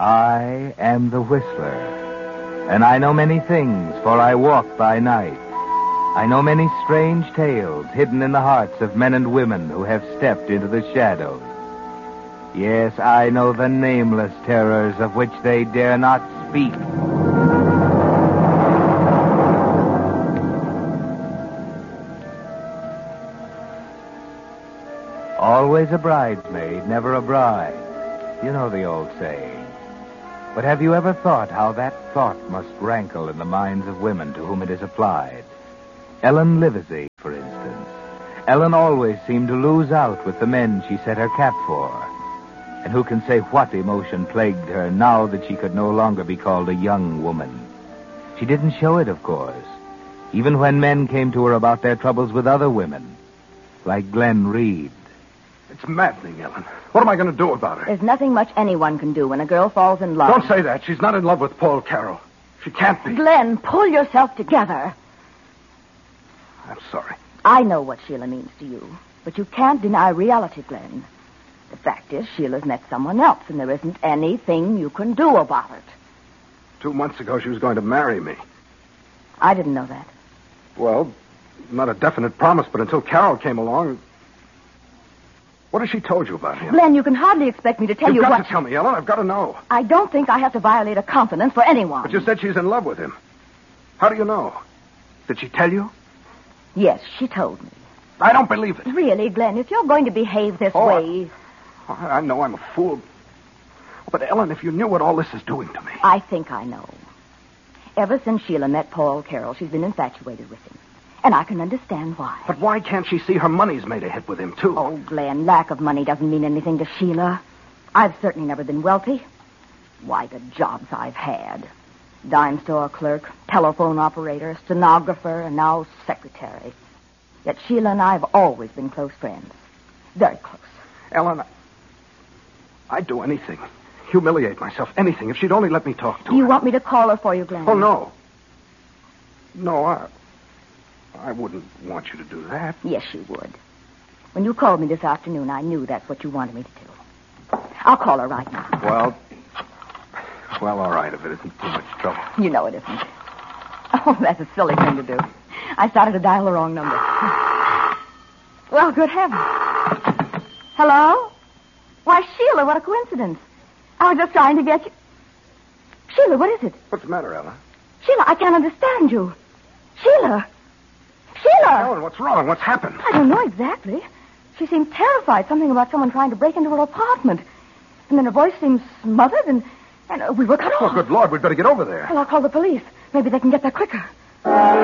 I am the Whistler, and I know many things, for I walk by night. I know many strange tales hidden in the hearts of men and women who have stepped into the shadows. Yes, I know the nameless terrors of which they dare not speak. Always a bridesmaid, never a bride. You know the old saying. But have you ever thought how that thought must rankle in the minds of women to whom it is applied? Ellen Livesey, for instance. Ellen always seemed to lose out with the men she set her cap for. And who can say what emotion plagued her now that she could no longer be called a young woman? She didn't show it, of course, even when men came to her about their troubles with other women, like Glenn Reed. It's maddening, Ellen. What am I going to do about her? There's nothing much anyone can do when a girl falls in love. Don't say that. She's not in love with Paul Carroll. She can't be. Glenn, pull yourself together. I'm sorry. I know what Sheila means to you, but you can't deny reality, Glenn. The fact is, Sheila's met someone else, and there isn't anything you can do about it. 2 months ago, she was going to marry me. I didn't know that. Well, not a definite promise, but until Carroll came along... What has she told you about him? Glenn, you can hardly expect me to tell you You've what... got to tell me, Ellen. I've got to know. I don't think I have to violate a confidence for anyone. But you said she's in love with him. How do you know? Did she tell you? Yes, she told me. I don't believe it. Really, Glenn, if you're going to behave this way... I know I'm a fool. But, Ellen, if you knew what all this is doing to me... I think I know. Ever since Sheila met Paul Carroll, she's been infatuated with him. And I can understand why. But why can't she see her money's made a hit with him, too? Oh, Glenn, lack of money doesn't mean anything to Sheila. I've certainly never been wealthy. Why, the jobs I've had. Dime store clerk, telephone operator, stenographer, and now secretary. Yet Sheila and I have always been close friends. Very close. Ellen, I'd do anything. Humiliate myself, anything, if she'd only let me talk to her. You want me to call her for you, Glenn? Oh, no. No, I wouldn't want you to do that. Yes, you would. When you called me this afternoon, I knew that's what you wanted me to do. I'll call her right now. Well, all right, if it isn't too much trouble. You know it isn't. Oh, that's a silly thing to do. I started to dial the wrong number. Well, good heavens. Hello? Why, Sheila, what a coincidence. I was just trying to get you... Sheila, what is it? What's the matter, Ella? Sheila, I can't understand you. Sheila! Sheila! Ellen, what's wrong? What's happened? I don't know exactly. She seemed terrified. Something about someone trying to break into her apartment. And then her voice seemed smothered, and we were cut off. Oh, good Lord, we'd better get over there. Well, I'll call the police. Maybe they can get there quicker.